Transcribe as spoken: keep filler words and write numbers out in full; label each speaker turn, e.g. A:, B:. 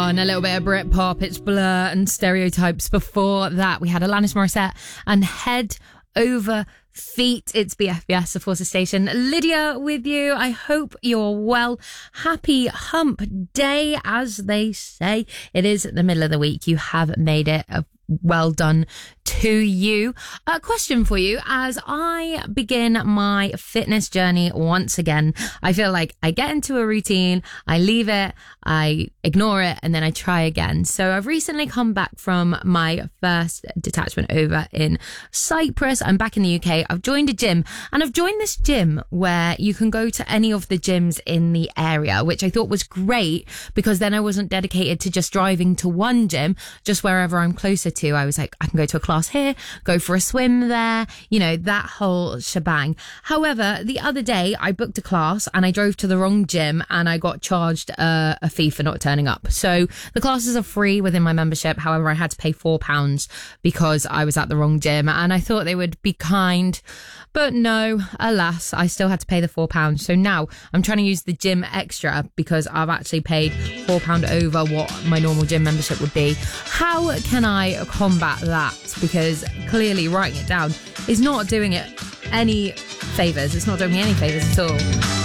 A: on, a little bit of Britpop. It's Blur and Stereotypes. Before that, we had Alanis Morissette and Head Over Feet. It's B F B S, the Forces Station. Lydia with you. I hope you're well. Happy hump day, as they say. It is the middle of the week. You have made it. Well done to you. A question for you as I begin my fitness journey once again. I feel like I get into a routine, I leave it, I ignore it, and then I try again. So I've recently come back from my first detachment over in Cyprus. I'm back in the U K. I've joined a gym, and I've joined this gym where you can go to any of the gyms in the area, which I thought was great because then I wasn't dedicated to just driving to one gym, just wherever I'm closer to. I was like, I can go to a class here, go for a swim there, you know, that whole shebang. However, the other day I booked a class and I drove to the wrong gym and I got charged a, a fee for not turning up. So the classes are free within my membership. However, I had to pay four pounds because I was at the wrong gym, and I thought they would be kind. But no, alas, I still had to pay the four pounds. So now I'm trying to use the gym extra because I've actually paid four pounds over what my normal gym membership would be. How can I combat that? Because clearly writing it down is not doing it any favours. It's not doing me any favours at all.